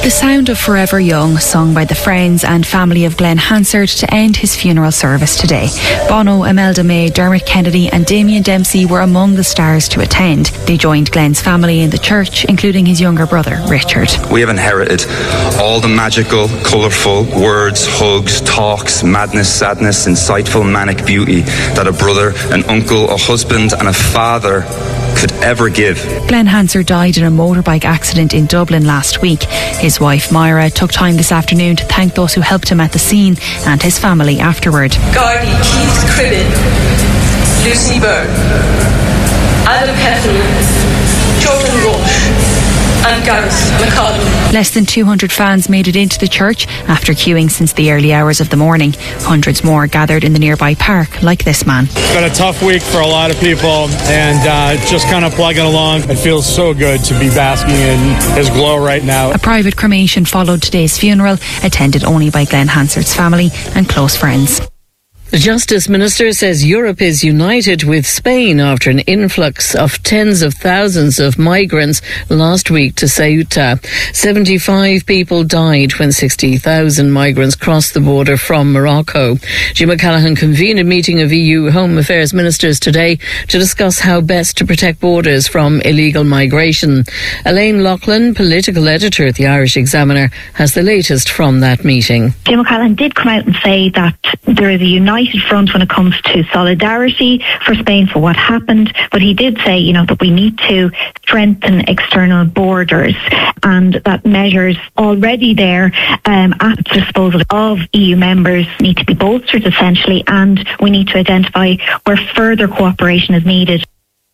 The sound of Forever Young, sung by the friends and family of Glenn Hansard to end his funeral service today. Bono, Imelda May, Dermot Kennedy and Damien Dempsey were among the stars to attend. They joined Glenn's family in the church, including his younger brother, Richard. We have inherited all the magical, colourful words, hugs, talks, madness, sadness, insightful, manic beauty that a brother, an uncle, a husband and a father could ever give. Glenn Hansard died in a motorbike accident in Dublin last week. His wife Myra took time this afternoon to thank those who helped him at the scene and his family afterward. Gardy Keith Cribbin, Lucy Byrne, Adam Heffernan, Jordan Roche and Gareth McCollum. Less than 200 fans made it into the church after queuing since the early hours of the morning. Hundreds more gathered in the nearby park, like this man. It's been a tough week for a lot of people and just kind of plugging along. It feels so good to be basking in his glow right now. A private cremation followed today's funeral, attended only by Glenn Hansard's family and close friends. The Justice Minister says Europe is united with Spain after an influx of tens of thousands of migrants last week to Ceuta. 75 people died when 60,000 migrants crossed the border from Morocco. Jim O'Callaghan convened a meeting of EU Home Affairs ministers today to discuss how best to protect borders from illegal migration. Elaine Loughlin, political editor at the Irish Examiner, has the latest from that meeting. Jim O'Callaghan did come out and say that there is a united front when it comes to solidarity for Spain for what happened, but he did say, that we need to strengthen external borders and that measures already there at the disposal of EU members need to be bolstered essentially, and we need to identify where further cooperation is needed.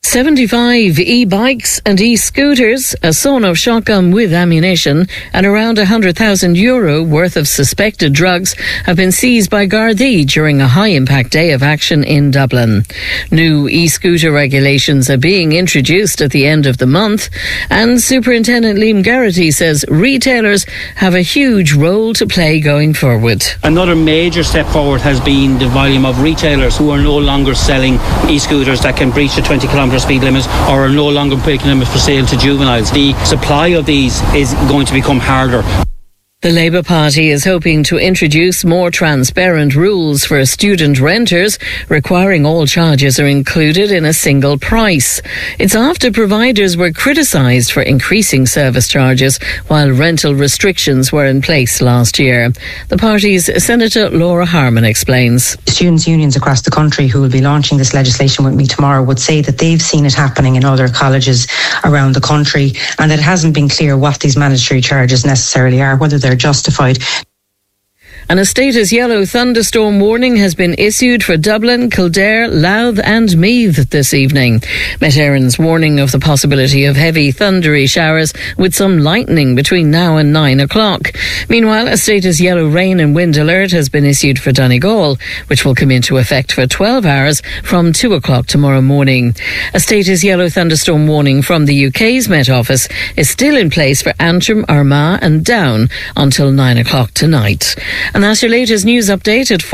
75 e-bikes and e-scooters, a sawn-off shotgun with ammunition and around €100,000 worth of suspected drugs have been seized by Gardaí during a high-impact day of action in Dublin. New e-scooter regulations are being introduced at the end of the month, and Superintendent Liam Garrity says retailers have a huge role to play going forward. Another major step forward has been the volume of retailers who are no longer selling e-scooters that can breach the 20km speed limits or are no longer making them for sale to juveniles. The supply of these is going to become harder. The Labour Party is hoping to introduce more transparent rules for student renters, requiring all charges are included in a single price. It's after providers were criticised for increasing service charges while rental restrictions were in place last year. The party's Senator Laura Harman explains. Students' unions across the country who will be launching this legislation with me tomorrow would say that they've seen it happening in other colleges around the country and that it hasn't been clear what these mandatory charges necessarily are, whether they're justified. And a status yellow thunderstorm warning has been issued for Dublin, Kildare, Louth and Meath this evening. Met Éireann's warning of the possibility of heavy thundery showers with some lightning between now and 9 o'clock. Meanwhile, a status yellow rain and wind alert has been issued for Donegal, which will come into effect for 12 hours from 2 o'clock tomorrow morning. A status yellow thunderstorm warning from the UK's Met Office is still in place for Antrim, Armagh and Down until 9 o'clock tonight. And that's your latest news update at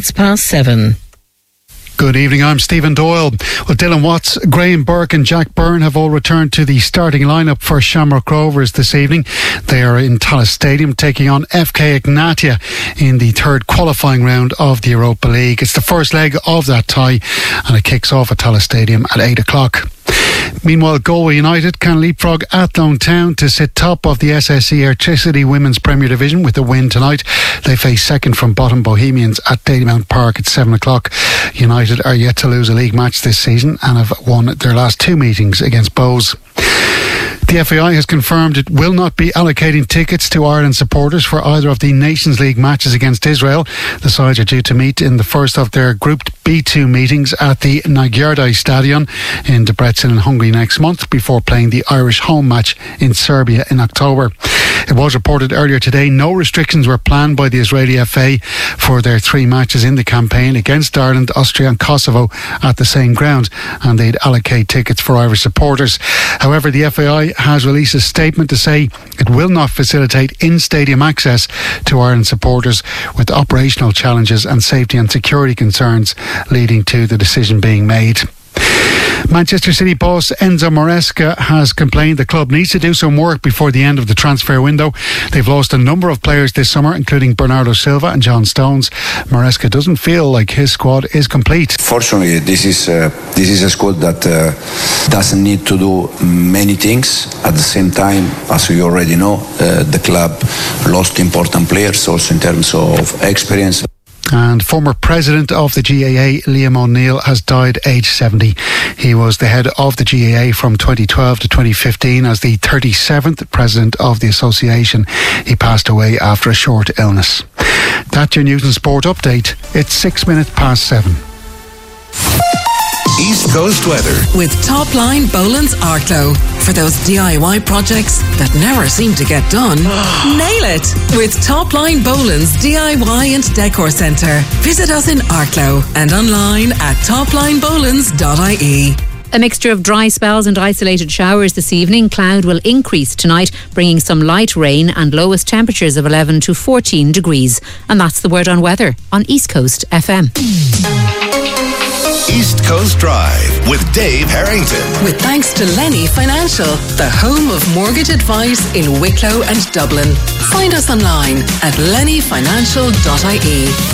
7:04. Good evening, I'm Stephen Doyle. Well, Dylan Watts, Graham Burke and Jack Byrne have all returned to the starting lineup for Shamrock Rovers this evening. They are in Tallaght Stadium taking on FK Ignatia in the third qualifying round of the Europa League. It's the first leg of that tie and it kicks off at Tallaght Stadium at 8 o'clock. Meanwhile, Galway United can leapfrog Athlone Town to sit top of the SSE Airtricity Women's Premier Division with a win tonight. They face second from bottom Bohemians at Dalymount Park at 7 o'clock. United are yet to lose a league match this season and have won their last two meetings against Bows. The FAI has confirmed it will not be allocating tickets to Ireland supporters for either of the Nations League matches against Israel. The sides are due to meet in the first of their Group B2 meetings at the Nagyardai Stadion in Debrecen in Hungary next month before playing the Irish home match in Serbia in October. It was reported earlier today no restrictions were planned by the Israeli FA for their three matches in the campaign against Ireland, Austria and Kosovo at the same ground, and they'd allocate tickets for Irish supporters. However, the FAI has released a statement to say it will not facilitate in-stadium access to Ireland supporters with operational challenges and safety and security concerns leading to the decision being made. Manchester City boss Enzo Maresca has complained the club needs to do some work before the end of the transfer window. They've lost a number of players this summer, including Bernardo Silva and John Stones. Maresca doesn't feel like his squad is complete. Fortunately, this is a squad that doesn't need to do many things. At the same time, as we already know, the club lost important players also in terms of experience. And former president of the GAA, Liam O'Neill, has died aged 70. He was the head of the GAA from 2012 to 2015 as the 37th president of the association. He passed away after a short illness. That's your News and Sport update. It's 6 minutes past 7. East Coast weather with Topline Boland's Arklow. For those DIY projects that never seem to get done, nail it with Topline Boland's DIY and Decor Centre. Visit us in Arklow and online at toplinebolands.ie. A mixture of dry spells and isolated showers this evening. Cloud will increase tonight, bringing some light rain and lowest temperatures of 11 to 14 degrees. And that's the word on weather on East Coast FM. East Coast Drive with Dave Harrington. With thanks to Lenny Financial, the home of mortgage advice in Wicklow and Dublin. Find us online at lennyfinancial.ie.